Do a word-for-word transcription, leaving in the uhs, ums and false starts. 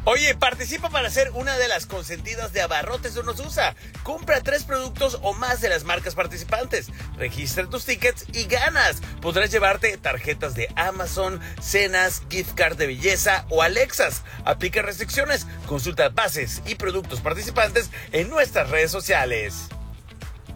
Oye, participa para ser una de las consentidas de Abarrotes Hornos U S A. Compra tres productos o más de las marcas participantes. Registra tus tickets y ganas. Podrás llevarte tarjetas de Amazon, cenas, gift card de belleza o Alexas. Aplica restricciones. Consulta bases y productos participantes en nuestras redes sociales.